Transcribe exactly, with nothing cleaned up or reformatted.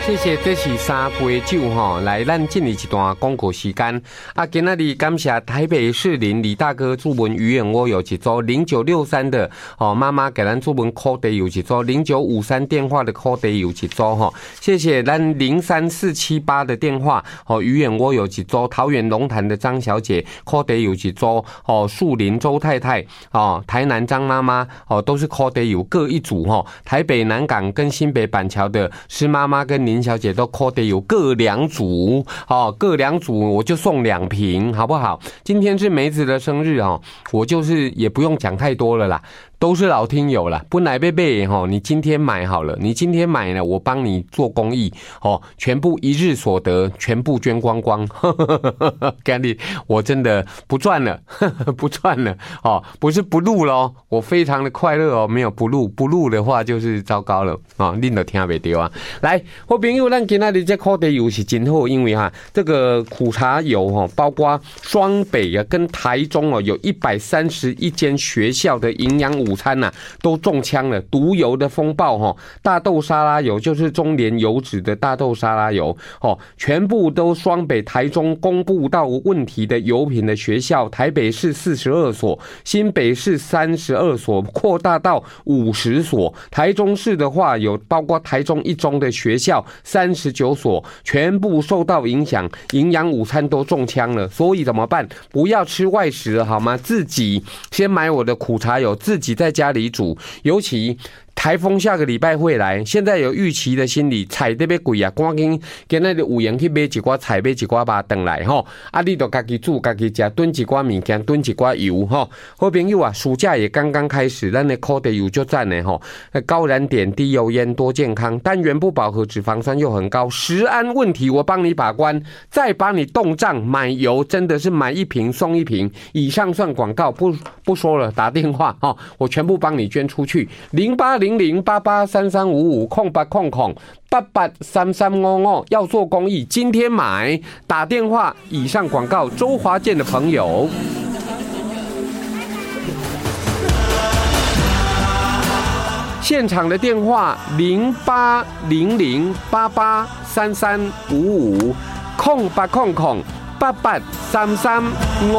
谢谢，这是三杯酒哈，来咱进入一段广告时间。啊，今仔日感谢台北士林李大哥注文鱼眼窝有一组零九六三的哦，妈妈给咱注文扣地有一组零九五三电话的扣地有一组哈，谢谢咱零三四七八的电话哦，鱼眼窝有一组，桃园龙潭的张小姐扣地有一组哦，树林周太太哦，台南张妈妈哦，都是扣地有各一组哈，台北南港跟新北板桥的施妈妈跟林小姐都扣的有各两组哦，各两组我就送两瓶，好不好？今天是梅子的生日哦，我就是也不用讲太多了啦。都是老听友了，不来贝贝哈，你今天买好了，你今天买了，我帮你做公益哦，全部一日所得全部捐光光，干你我真的不赚了，不赚了哦，不是不录了，我非常的快乐哦，没有不录，不录的话就是糟糕了啊，你都听不到啊。来，我朋友，咱今天的这苦茶油是真好，因为哈这个苦茶油哈，包括双北啊跟台中哦，有一百三十一间学校的营养午餐呐、啊、都中枪了，毒油的风暴哈，大豆沙拉油就是中联油脂的大豆沙拉油哦，全部都双北、台中公布到问题的油品的学校，台北市四十二所，新北市三十二所，扩大到五十所，台中市的话有包括台中一中的学校三十九所，全部受到影响，营养午餐都中枪了，所以怎么办？不要吃外食了好吗？自己先买我的苦茶油，自己在家里煮，尤其台风下个礼拜会来，现在有预期的心理，菜特别贵啊，赶紧今仔日有闲去买一寡菜，买一寡肉回来吼，啊，你就家己煮，家己食，炖一寡物件，炖一寡油吼。好朋友啊，暑假也刚刚开始，咱的苦茶油就赞呢吼，高燃点、低油烟、多健康，单元不饱和脂肪酸又很高，食安问题我帮你把关，再帮你冻胀。买油真的是买一瓶送一瓶，以上算广告，不不说了，打电话哈，我全部帮你捐出去，零八零。零零八八三三五五空八空空八八三三五五，要做公益，今天买打电话。以上广告，周华健的朋友。现场的电话零八零零八八三三五五空八空空八八三三五。